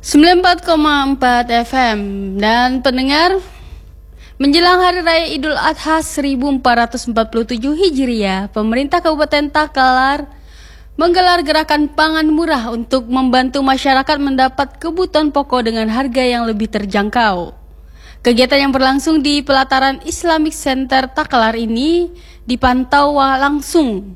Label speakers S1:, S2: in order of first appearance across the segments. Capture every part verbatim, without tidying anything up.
S1: sembilan puluh empat koma empat F M. Dan pendengar, menjelang Hari Raya Idul Adha seribu empat ratus empat puluh tujuh Hijriah, pemerintah Kabupaten Takalar menggelar gerakan pangan murah untuk membantu masyarakat mendapat kebutuhan pokok dengan harga yang lebih terjangkau. Kegiatan yang berlangsung di pelataran Islamic Center Takalar ini dipantau langsung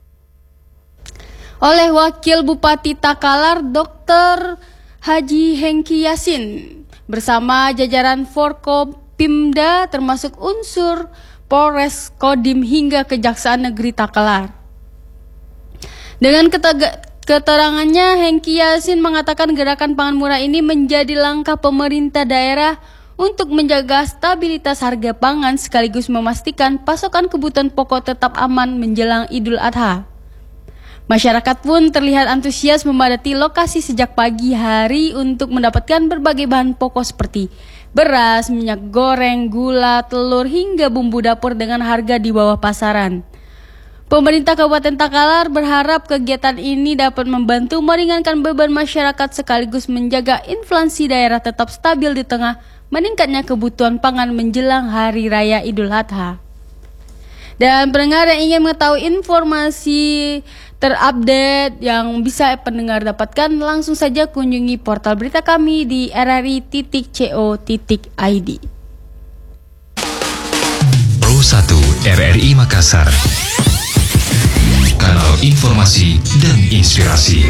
S1: oleh Wakil Bupati Takalar Doktor Haji Hengki Yasin bersama jajaran Forkopimda termasuk unsur Polres, Kodim hingga Kejaksaan Negeri Takalar. Dengan ketega- keterangannya, Hengki Yasin mengatakan gerakan pangan murah ini menjadi langkah pemerintah daerah untuk menjaga stabilitas harga pangan sekaligus memastikan pasokan kebutuhan pokok tetap aman menjelang Idul Adha. Masyarakat pun terlihat antusias memadati lokasi sejak pagi hari untuk mendapatkan berbagai bahan pokok seperti beras, minyak goreng, gula, telur, hingga bumbu dapur dengan harga di bawah pasaran. Pemerintah Kabupaten Takalar berharap kegiatan ini dapat membantu meringankan beban masyarakat sekaligus menjaga inflasi daerah tetap stabil di tengah meningkatnya kebutuhan pangan menjelang Hari Raya Idul Adha. Dan pendengar yang ingin mengetahui informasi terupdate yang bisa pendengar dapatkan, langsung saja kunjungi portal berita kami di r r i titik co titik i d.
S2: Pro satu R R I Makassar, kanal informasi dan inspirasi.